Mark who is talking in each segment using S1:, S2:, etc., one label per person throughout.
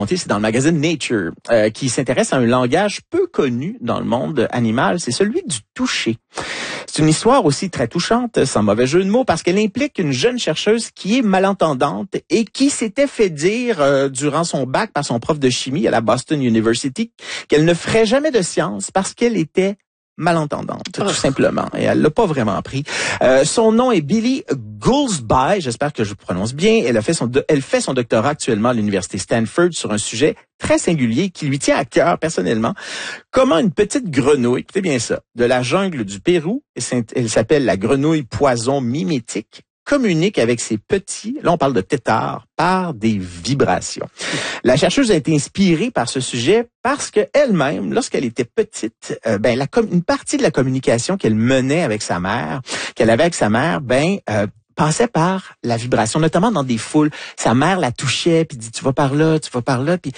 S1: C'est dans le magazine Nature, qui s'intéresse à un langage peu connu dans le monde animal, c'est celui du toucher. C'est une histoire aussi très touchante, sans mauvais jeu de mots, parce qu'elle implique une jeune chercheuse qui est malentendante et qui s'était fait dire durant son bac par son prof de chimie à la Boston University qu'elle ne ferait jamais de sciences parce qu'elle était malentendante, tout simplement. Et elle l'a pas vraiment appris. Son nom est Billie Goolsby, j'espère que je prononce bien. Elle fait son doctorat actuellement à l'université Stanford sur un sujet très singulier qui lui tient à cœur personnellement. Comment une petite grenouille, écoutez bien ça, de la jungle du Pérou, elle s'appelle la grenouille poison mimétique, communique avec ses petits, là on parle de têtards, par des vibrations. La chercheuse a été inspirée par ce sujet parce que elle-même, lorsqu'elle était petite, une partie de la communication qu'elle menait avec sa mère, passait par la vibration, notamment dans des foules. Sa mère la touchait, puis dit tu vas par là, puis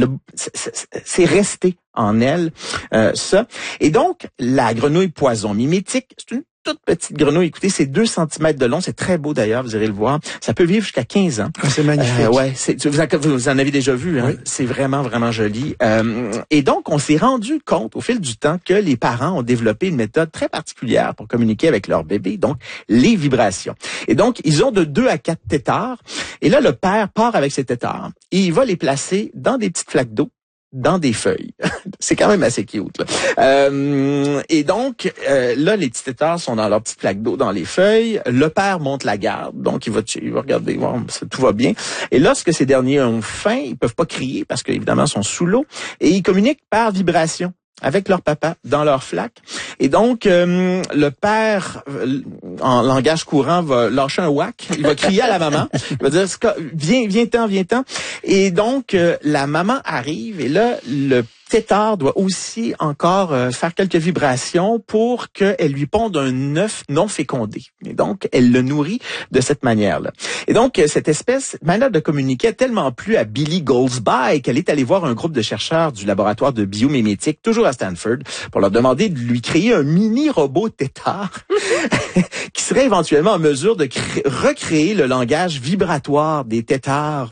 S1: c'est resté en elle ça. Et donc la grenouille poison mimétique, c'est une toute petite grenouille. Écoutez, c'est 2 cm de long. C'est très beau d'ailleurs, vous irez le voir. Ça peut vivre jusqu'à 15 ans.
S2: C'est magnifique.
S1: Vous en avez déjà vu. Hein? Oui. C'est vraiment, vraiment joli. Et donc, on s'est rendu compte au fil du temps que les parents ont développé une méthode très particulière pour communiquer avec leur bébé, donc les vibrations. Et donc, ils ont de 2 à 4 têtards. Et là, le père part avec ses têtards et il va les placer dans des petites flaques d'eau, dans des feuilles. C'est quand même assez cute, là. Et donc, là, les petits têtards sont dans leur petite plaque d'eau dans les feuilles. Le père monte la garde, donc il va regarder, voir si tout va bien. Et lorsque ces derniers ont faim, ils peuvent pas crier parce qu'évidemment, ils sont sous l'eau. Et ils communiquent par vibration avec leur papa dans leur flaque. Et donc, le père, en langage courant, va lâcher un whack. Il va crier à la maman. Il va dire, viens-t'en. Et donc, la maman arrive et là, le têtard doit aussi encore faire quelques vibrations pour qu'elle lui ponde un œuf non fécondé. Et donc, elle le nourrit de cette manière-là. Et donc, cette manière de communiquer a tellement plu à Billie Goolsby qu'elle est allée voir un groupe de chercheurs du laboratoire de biomimétique, toujours à Stanford, pour leur demander de lui créer un mini-robot têtard qui serait éventuellement en mesure de recréer le langage vibratoire des têtards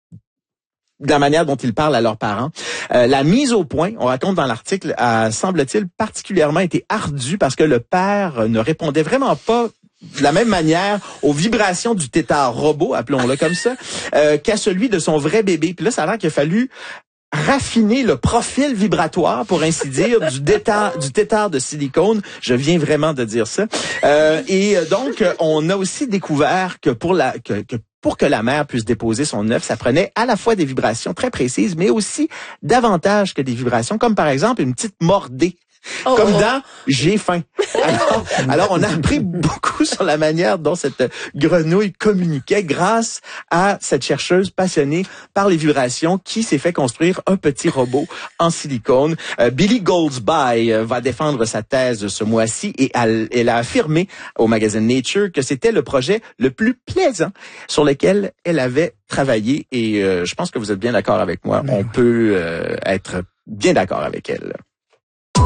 S1: de la manière dont ils parlent à leurs parents. La mise au point, on raconte dans l'article, a, semble-t-il, particulièrement été ardue parce que le père ne répondait vraiment pas de la même manière aux vibrations du tétard robot, appelons-le comme ça, qu'à celui de son vrai bébé. Puis là, ça a l'air qu'il a fallu raffiner le profil vibratoire, pour ainsi dire, du tétard de silicone. Je viens vraiment de dire ça. Et donc, on a aussi découvert que pour que la mère puisse déposer son œuf, ça prenait à la fois des vibrations très précises, mais aussi davantage que des vibrations, comme par exemple une petite mordée. Comme dans « j'ai faim ». Alors, on a appris beaucoup sur la manière dont cette grenouille communiquait grâce à cette chercheuse passionnée par les vibrations qui s'est fait construire un petit robot en silicone. Billie Goolsby va défendre sa thèse ce mois-ci et elle a affirmé au magazine Nature que c'était le projet le plus plaisant sur lequel elle avait travaillé. Et je pense que vous êtes bien d'accord avec moi. On peut être bien d'accord avec elle.